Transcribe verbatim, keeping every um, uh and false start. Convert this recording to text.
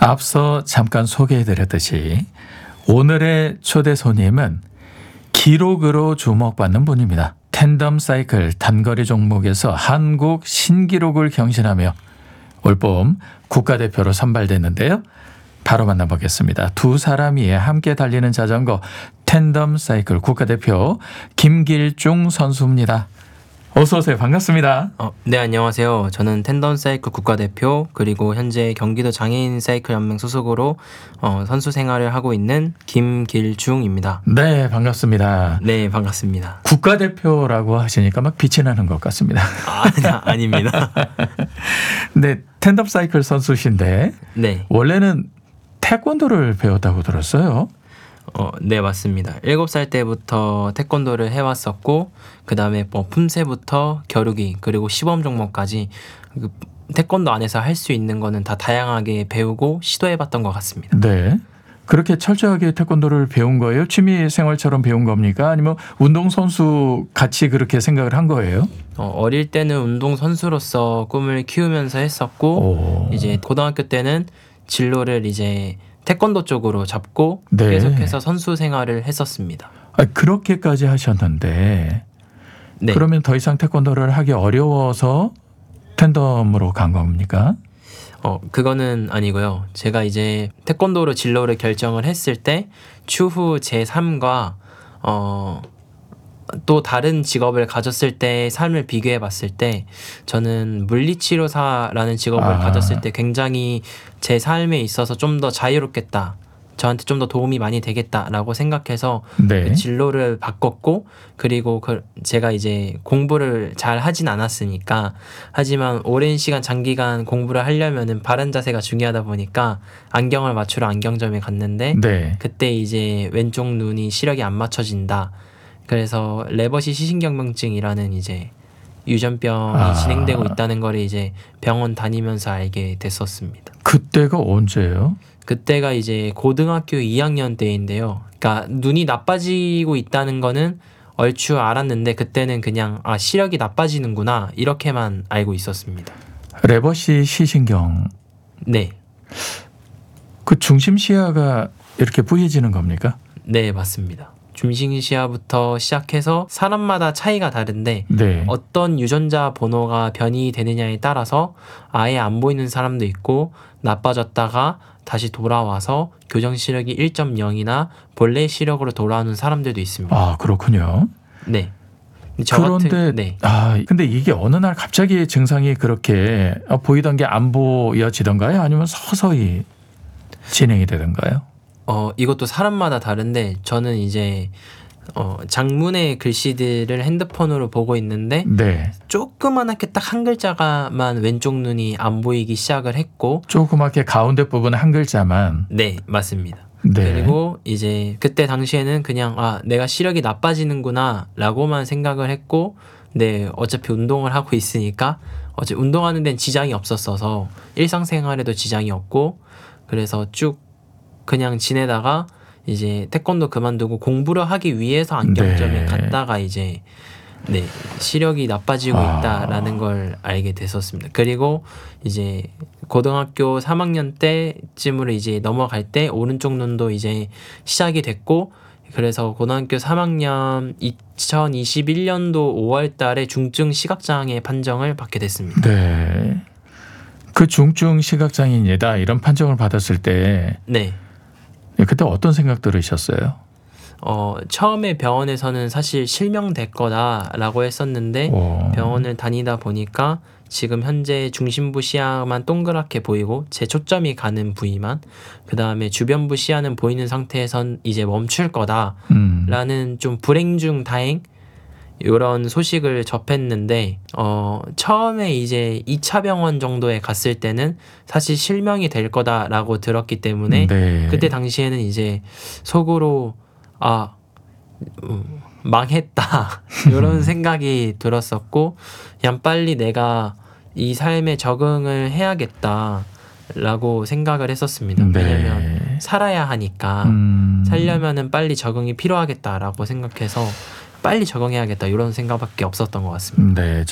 앞서 잠깐 소개해드렸듯이 오늘의 초대 손님은 기록으로 주목받는 분입니다. 텐덤 사이클 단거리 종목에서 한국 신기록을 경신하며 올봄 국가대표로 선발됐는데요. 바로 만나보겠습니다. 두 사람이 함께 달리는 자전거 텐덤 사이클 국가대표 김길중 선수입니다. 어서 오세요. 반갑습니다. 어, 네, 안녕하세요. 저는 텐덤 사이클 국가대표 그리고 현재 경기도 장애인 사이클 연맹 소속으로 어, 선수 생활을 하고 있는 김길중입니다. 네, 반갑습니다. 네, 반갑습니다. 국가대표라고 하시니까 막 빛이 나는 것 같습니다. 아, 아닙니다. 네, 텐덤 사이클 선수신데 네. 원래는 태권도를 배웠다고 들었어요. 어, 네, 맞습니다. 일곱 살 때부터 태권도를 해왔었고 그 다음에 뭐 품새부터 겨루기 그리고 시범 종목까지 그 태권도 안에서 할 수 있는 거는 다 다양하게 배우고 시도해봤던 것 같습니다. 네. 그렇게 철저하게 태권도를 배운 거예요? 취미 생활처럼 배운 겁니까? 아니면 운동선수 같이 그렇게 생각을 한 거예요? 어, 어릴 때는 운동선수로서 꿈을 키우면서 했었고 오. 이제 고등학교 때는 진로를 이제 태권도 쪽으로 잡고 네. 계속해서 선수 생활을 했었습니다. 아, 그렇게까지 하셨는데 네. 그러면 더 이상 태권도를 하기 어려워서 텐덤으로 간 겁니까? 어, 그거는 아니고요. 제가 이제 태권도로 진로를 결정을 했을 때 추후 제삼과 어, 또 다른 직업을 가졌을 때의 삶을 비교해 봤을 때 저는 물리치료사라는 직업을 아. 가졌을 때 굉장히 제 삶에 있어서 좀 더 자유롭겠다. 저한테 좀 더 도움이 많이 되겠다라고 생각해서 네. 그 진로를 바꿨고 그리고 그 제가 이제 공부를 잘 하진 않았으니까 하지만 오랜 시간 장기간 공부를 하려면은 바른 자세가 중요하다 보니까 안경을 맞추러 안경점에 갔는데 네. 그때 이제 왼쪽 눈이 시력이 안 맞춰진다. 그래서 레버시 시신경병증이라는 이제 유전병이 아. 진행되고 있다는 거를 이제 병원 다니면서 알게 됐었습니다. 그때가 언제예요? 그때가 이제 고등학교 이 학년 때인데요. 그러니까 눈이 나빠지고 있다는 거는 얼추 알았는데 그때는 그냥 아 시력이 나빠지는구나 이렇게만 알고 있었습니다. 레버시 시신경 네, 그 중심 시야가 이렇게 부해지는 겁니까? 네 맞습니다. 중심시야부터 시작해서 사람마다 차이가 다른데 네. 어떤 유전자 번호가 변이 되느냐에 따라서 아예 안 보이는 사람도 있고 나빠졌다가 다시 돌아와서 교정 시력이 일 점 영이나 본래 시력으로 돌아오는 사람들도 있습니다. 아, 그렇군요. 네. 저 그런데 같은, 네. 아, 근데 이게 어느 날 갑자기 증상이 그렇게 보이던 게 안 보여지던가요? 아니면 서서히 진행이 되던가요? 어, 이것도 사람마다 다른데 저는 이제 어, 장문의 글씨들을 핸드폰으로 보고 있는데 네. 조그만하게 딱 한 글자가만 왼쪽 눈이 안 보이기 시작을 했고 조그맣게 가운데 부분 한 글자만. 네 맞습니다. 네. 그리고 이제 그때 당시에는 그냥 아 내가 시력이 나빠지는구나 라고만 생각을 했고 네 어차피 운동을 하고 있으니까 어차피 운동하는 데는 지장이 없었어서 일상생활에도 지장이 없고 그래서 쭉 그냥 지내다가 이제 태권도 그만두고 공부를 하기 위해서 안경점에 네. 갔다가 이제 네 시력이 나빠지고 아. 있다라는 걸 알게 됐었습니다. 그리고 이제 고등학교 삼 학년 때쯤으로 이제 넘어갈 때 오른쪽 눈도 이제 시작이 됐고 그래서 고등학교 삼 학년 이천이십일 년도 오월 달에 중증 시각장애 판정을 받게 됐습니다. 네. 그 중증 시각장애인이다 이런 판정을 받았을 때 네. 그때 어떤 생각 들으셨어요? 어, 처음에 병원에서는 사실 실명될 거다라고 했었는데 오. 병원을 다니다 보니까 지금 현재 중심부 시야만 동그랗게 보이고 제 초점이 가는 부위만 그 다음에 주변부 시야는 보이는 상태에선 이제 멈출 거다라는 음. 좀 불행 중 다행 이런 소식을 접했는데 어, 처음에 이제 이 차 병원 정도에 갔을 때는 사실 실명이 될 거다라고 들었기 때문에 네. 그때 당시에는 이제 속으로 아 음, 망했다 이런 생각이 들었었고 그냥 빨리 내가 이 삶에 적응을 해야겠다라고 생각을 했었습니다. 네. 왜냐면 살아야 하니까 음. 살려면은 빨리 적응이 필요하겠다라고 생각해서 빨리 적응해야겠다 이런 생각밖에 없었던 것 같습니다. 네.